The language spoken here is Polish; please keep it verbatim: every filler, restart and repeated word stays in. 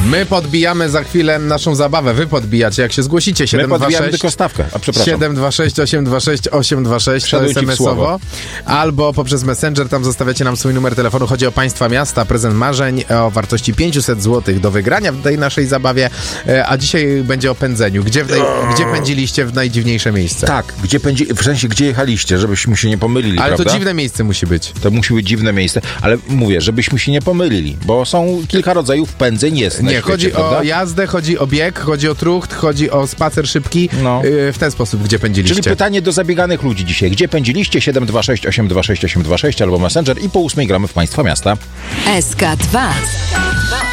My podbijamy za chwilę naszą zabawę. Wy podbijacie, jak się zgłosicie. siedem My dwa podbijamy sześć tylko stawkę. A przepraszam. siedem dwa sześć osiem dwa sześć osiem dwa sześć to Wszedł ci w es em esowo. słowo. Albo poprzez Messenger, tam zostawiacie nam swój numer telefonu. Chodzi o państwa miasta, prezent marzeń o wartości pięćset złotych do wygrania w tej naszej zabawie. E, A dzisiaj będzie o pędzeniu. Gdzie, w naj... Gdzie pędziliście w najdziwniejsze miejsce? Tak, gdzie pędzi... w sensie gdzie jechaliście, żebyśmy się nie pomylili, Ale prawda? to dziwne miejsce musi być. To musi być dziwne miejsce, ale mówię, żebyśmy się nie pomylili, bo są kilka rodzajów pędzeń jest na Nie, świecie, chodzi prawda? o jazdę, chodzi o bieg, chodzi o trucht, chodzi o spacer szybki. No. Yy, w ten sposób, gdzie pędziliście. Czyli pytanie do zabieganych ludzi dzisiaj. Gdzie pędziliście? siedem dwa sześć osiem dwa sześć osiem dwa sześć albo Messenger i po ósmej gramy w państwa miasta. S K dwa.